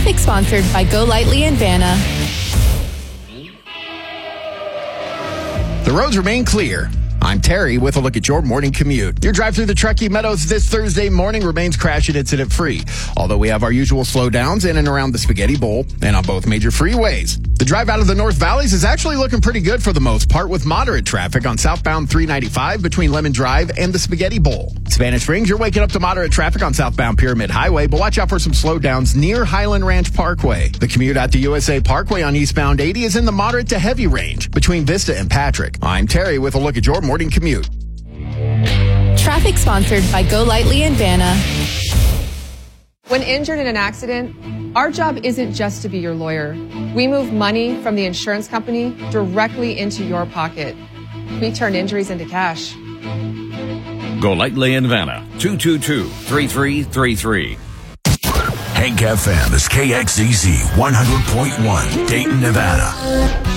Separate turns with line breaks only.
Traffic sponsored by Go Lightly and Vanna.
The roads remain clear. I'm Terry with a look at your morning commute. Your drive through the Truckee Meadows this Thursday morning remains crash and incident free, although we have our usual slowdowns in and around the Spaghetti Bowl and on both major freeways. The drive out of the North Valleys is actually looking pretty good for the most part, with moderate traffic on southbound 395 between Lemon Drive and the Spaghetti Bowl. Spanish Springs, you're waking up to moderate traffic on southbound Pyramid Highway, but watch out for some slowdowns near Highland Ranch Parkway. The commute out to USA Parkway on eastbound 80 is in the moderate to heavy range between Vista and Patrick. I'm Terry with a look at your morning commute.
Traffic sponsored by Go Lightly and Vanna.
When injured in an accident, our job isn't just to be your lawyer. We move money from the insurance company directly into your pocket. We turn injuries into cash.
Go Lightly and Vanna, 222-3333.
Hank FM is KXEZ 100.1, Dayton, Nevada.